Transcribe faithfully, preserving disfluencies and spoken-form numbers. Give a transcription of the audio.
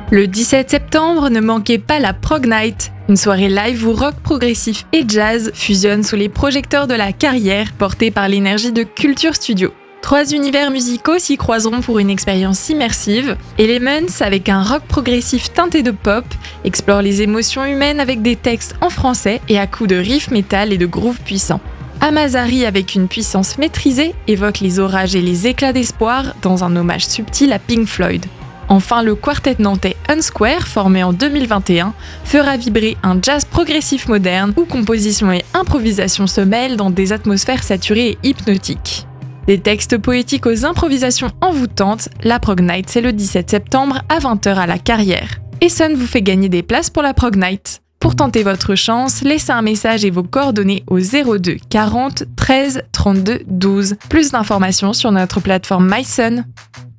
Le dix-sept septembre, ne manquez pas la Prog Night, une soirée live où rock progressif et jazz fusionnent sous les projecteurs de la Carrière, portés par l'énergie de Culture Studio. Trois univers musicaux s'y croiseront pour une expérience immersive. Elements, avec un rock progressif teinté de pop, explore les émotions humaines avec des textes en français et à coups de riff metal et de grooves puissants. Amazari, avec une puissance maîtrisée, évoque les orages et les éclats d'espoir dans un hommage subtil à Pink Floyd. Enfin, le quartet nantais Unsquare, formé en deux mille vingt et un, fera vibrer un jazz progressif moderne où composition et improvisation se mêlent dans des atmosphères saturées et hypnotiques. Des textes poétiques aux improvisations envoûtantes, la Prog Night c'est le dix-sept septembre à vingt heures à la Carrière. Essonne vous fait gagner des places pour la Prog Night. Pour tenter votre chance, laissez un message et vos coordonnées au zéro deux quarante treize trente-deux douze. Plus d'informations sur notre plateforme MySun.